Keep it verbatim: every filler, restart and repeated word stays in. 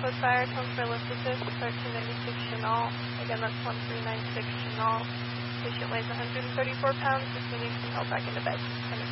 code fire, tone for lift assist, thirteen ninety-six Chenal. Again, that's one three nine six Chenal. Patient weighs one hundred thirty-four pounds, just needing some help back into bed.